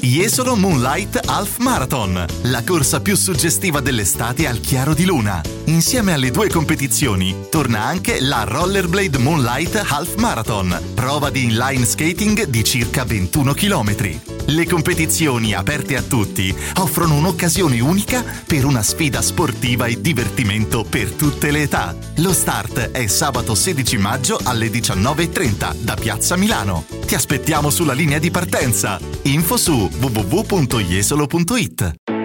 Jesolo Moonlight Half Marathon, la corsa più suggestiva dell'estate al chiaro di luna. Insieme alle 2 competizioni torna anche la Rollerblade Moonlight Half Marathon, prova di inline skating di circa 21 km. Le competizioni aperte a tutti offrono un'occasione unica per una sfida sportiva e divertimento per tutte le età. Lo start è sabato 16 maggio alle 19:30 da Piazza Milano. Ti aspettiamo sulla linea di partenza. Info su www.jesolo.it.